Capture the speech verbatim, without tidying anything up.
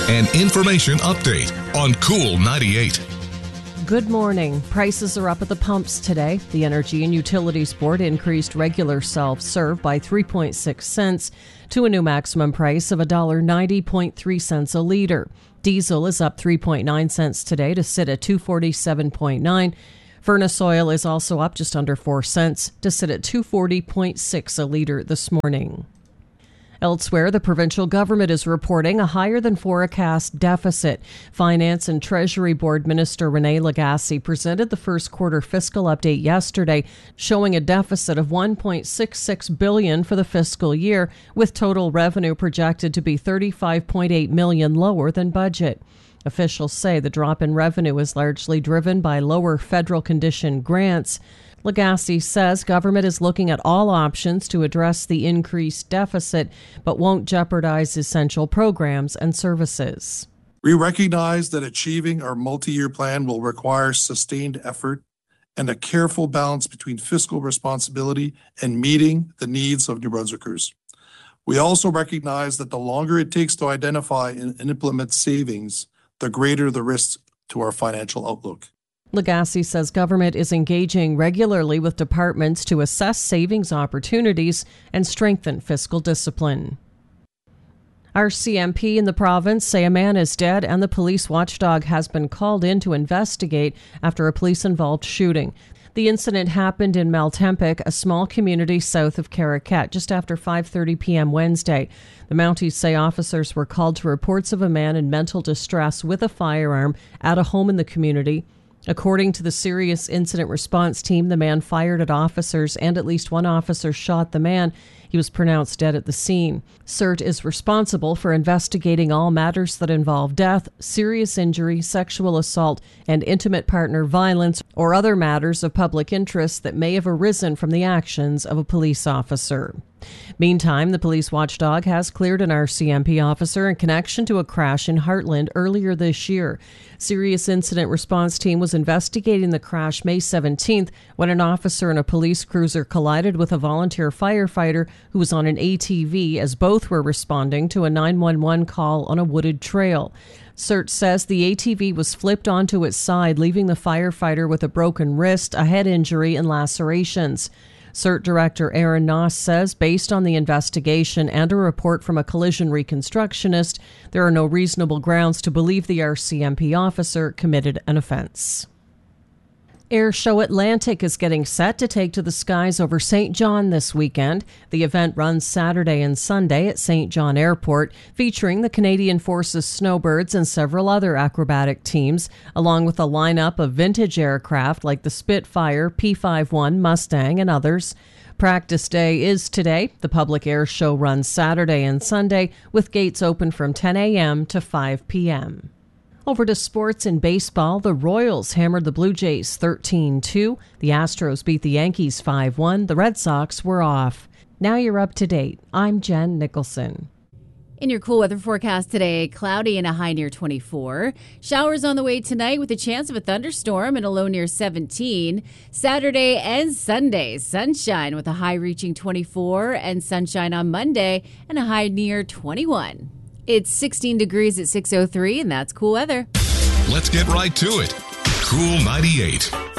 An information update on Cool ninety-eight. Good morning. Prices are up at the pumps today. The Energy and Utilities Board increased regular self-serve by three point six cents to a new maximum price of one dollar ninety point three cents a liter. Diesel is up three point nine cents today to sit at two forty-seven point nine. Furnace oil is also up just under four cents to sit at two forty point six a liter this morning. Elsewhere, the provincial government is reporting a higher than forecast deficit. Finance and Treasury Board Minister René Lagacé presented the first quarter fiscal update yesterday, showing a deficit of one point six six billion dollars for the fiscal year, with total revenue projected to be thirty-five point eight million dollars lower than budget. Officials say the drop in revenue is largely driven by lower federal condition grants. Lagacé says government is looking at all options to address the increased deficit, but won't jeopardize essential programs and services. We recognize that achieving our multi-year plan will require sustained effort and a careful balance between fiscal responsibility and meeting the needs of New Brunswickers. We also recognize that the longer it takes to identify and implement savings, the greater the risks to our financial outlook. Lagacé says government is engaging regularly with departments to assess savings opportunities and strengthen fiscal discipline. R C M P in the province say a man is dead and the police watchdog has been called in to investigate after a police-involved shooting. The incident happened in Maltempic, a small community south of Caraquet, just after five thirty p.m. Wednesday. The Mounties say officers were called to reports of a man in mental distress with a firearm at a home in the community. According to the Serious Incident Response Team, the man fired at officers and at least one officer shot the man. He was pronounced dead at the scene. C I R T is responsible for investigating all matters that involve death, serious injury, sexual assault, and intimate partner violence, or other matters of public interest that may have arisen from the actions of a police officer. Meantime, the police watchdog has cleared an R C M P officer in connection to a crash in Heartland earlier this year. Serious Incident Response Team was investigating the crash May seventeenth when an officer in a police cruiser collided with a volunteer firefighter who was on an A T V as both were responding to a nine one one call on a wooded trail. C I R T says the A T V was flipped onto its side, leaving the firefighter with a broken wrist, a head injury, and lacerations. C I R T Director Aaron Noss says, based on the investigation and a report from a collision reconstructionist, there are no reasonable grounds to believe the R C M P officer committed an offense. Air Show Atlantic is getting set to take to the skies over Saint John this weekend. The event runs Saturday and Sunday at Saint John Airport, featuring the Canadian Forces Snowbirds and several other acrobatic teams, along with a lineup of vintage aircraft like the Spitfire, P fifty-one, Mustang, and others. Practice day is today. The public air show runs Saturday and Sunday, with gates open from ten a.m. to five p.m. Over to sports in baseball. The Royals hammered the Blue Jays thirteen two. The Astros beat the Yankees five one. The Red Sox were off. Now you're up to date. I'm Jen Nicholson. In your cool weather forecast today, cloudy and a high near twenty-four. Showers on the way tonight with a chance of a thunderstorm and a low near seventeen. Saturday and Sunday, sunshine with a high reaching twenty-four, and sunshine on Monday and a high near twenty-one. It's sixteen degrees at six oh three, and that's cool weather. Let's get right to it. Cool ninety-eight.